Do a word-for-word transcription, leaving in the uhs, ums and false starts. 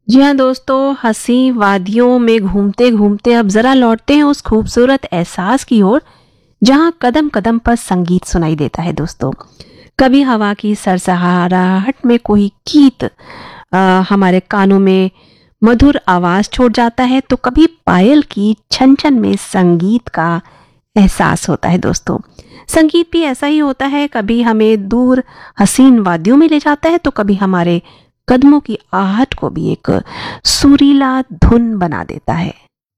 जी हाँ दोस्तों, हंसी वादियों में घूमते घूमते अब जरा लौटते हैं उस खूबसूरत एहसास की ओर जहाँ कदम कदम पर संगीत सुनाई देता है दोस्तों। कभी हवा की सरसराहट में कोई गीत आ, हमारे कानों में मधुर आवाज छोड़ जाता है, तो कभी पायल की छन छन में संगीत का एहसास होता है दोस्तों। संगीत भी ऐसा ही होता है, कभी हमें दूर हसीन वादियों में ले जाता है, तो कभी हमारे कदमों की आहट को भी एक सुरीला धुन बना देता है।